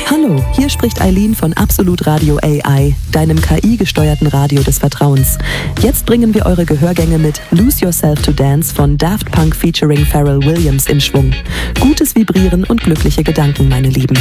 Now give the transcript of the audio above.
Hallo, hier spricht Eileen von Absolut Radio AI, deinem KI-gesteuerten Radio des Vertrauens. Jetzt bringen wir eure Gehörgänge mit Lose Yourself to Dance von Daft Punk featuring Pharrell Williams in Schwung. Gutes Vibrieren und glückliche Gedanken, meine Lieben.